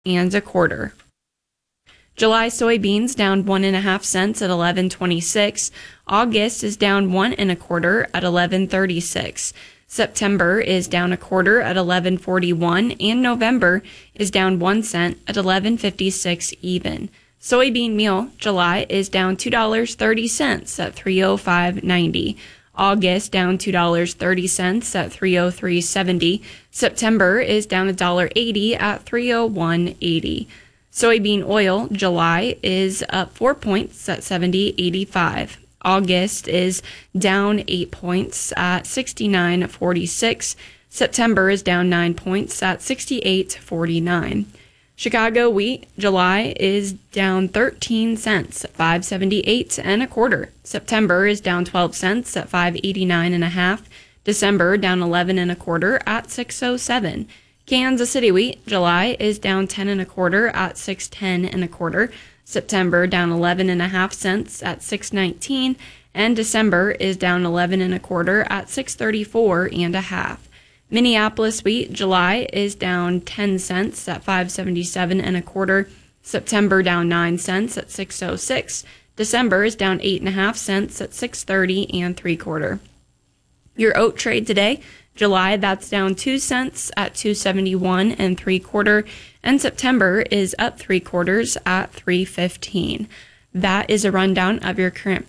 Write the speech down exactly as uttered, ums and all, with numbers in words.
and a quarter. July soybeans down one and a half cents at eleven twenty-six. August is down one and a quarter at eleven thirty-six. September is down a quarter at eleven forty-one, and November is down one cent at eleven fifty-six even. Soybean meal, July is down two dollars and thirty cents at three oh five ninety. August down two dollars and thirty cents at three oh three seventy. September is down one dollar and eighty cents at three oh one eighty. Soybean oil, July is up four points at seventy eighty-five. August is down eight points at sixty-nine forty-six. September is down nine points at sixty-eight forty-nine. Chicago wheat, July is down thirteen cents at five seventy-eight and a quarter. September is down twelve cents at five eighty-nine and a half. December down eleven and a quarter at six oh seven. Kansas City wheat, July is down ten and a quarter at six ten and a quarter. September down eleven and a half cents at six nineteen, and December is down eleven and a quarter at six thirty-four and a half. Minneapolis wheat, July is down ten cents at five seventy-seven and a quarter. September down nine cents at six oh six. December is down eight and a half cents at six thirty and three quarter. Your oat trade today, July, that's down two cents at two seventy-one and three quarter, and September is up three quarters at three fifteen. That is a rundown of your current